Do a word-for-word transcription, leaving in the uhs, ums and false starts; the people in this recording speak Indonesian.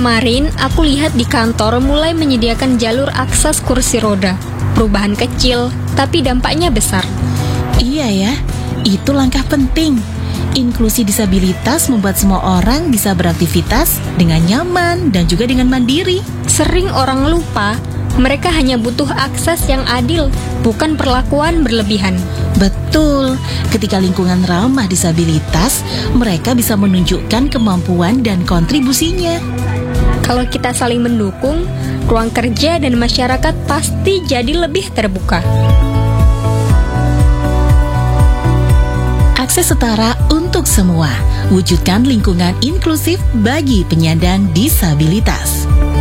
Kemarin aku lihat di kantor mulai menyediakan jalur akses kursi roda. Perubahan kecil, tapi dampaknya besar. Iya ya, itu langkah penting. Inklusi disabilitas membuat semua orang bisa beraktivitas dengan nyaman dan juga dengan mandiri. Sering orang lupa, mereka hanya butuh akses yang adil, bukan perlakuan berlebihan. Betul, ketika lingkungan ramah disabilitas, mereka bisa menunjukkan kemampuan dan kontribusinya. Kalau kita saling mendukung, ruang kerja dan masyarakat pasti jadi lebih terbuka. Akses setara untuk semua. Wujudkan lingkungan inklusif bagi penyandang disabilitas.